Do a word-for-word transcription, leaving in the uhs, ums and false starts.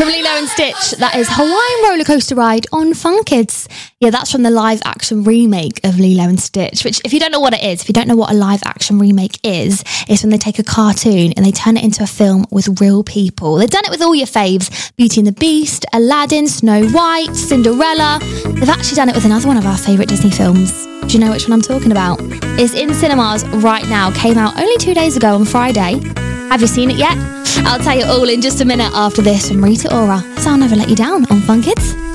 From Lilo and Stitch, that is Hawaiian Roller Coaster Ride on Fun Kids. Yeah, that's from the live action remake of Lilo and Stitch, which if you don't know what it is, if you don't know what a live action remake is, it's when they take a cartoon and they turn it into a film with real people. They've done it with all your faves, Beauty and the Beast, Aladdin, Snow White, Cinderella. They've actually done it with another one of our favourite Disney films. Do you know which one I'm talking about? It's in cinemas right now, came out only two days ago on Friday. Have you seen it yet? I'll tell you all in just a minute after this from Rita Ora. So I'll never let you down on Fun Kids.